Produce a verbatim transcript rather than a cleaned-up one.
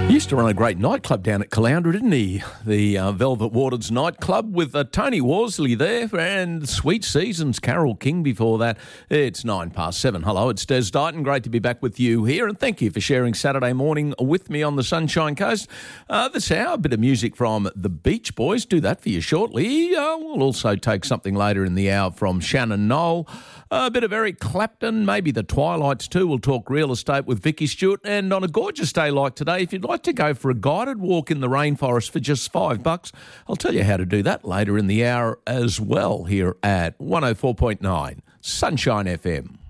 He used to run a great nightclub down at Caloundra, didn't he? The uh, Velvet Wardens nightclub with uh, Tony Worsley there and Sweet Seasons, Carol King before that. It's nine past seven. Hello, it's Des Dighton. Great to be back with you here, and thank you for sharing Saturday morning with me on the Sunshine Coast. Uh, this hour, a bit of music from the Beach Boys. Do that for you shortly. Uh, we'll also take something later in the hour from Shannon Knoll. A bit of Eric Clapton, maybe the Twilights too. We'll talk real estate with Vicky Stewart. And on a gorgeous day like today, if you'd like to go for a guided walk in the rainforest for just five bucks, I'll tell you how to do that later in the hour as well here at one oh four point nine Sunshine F M.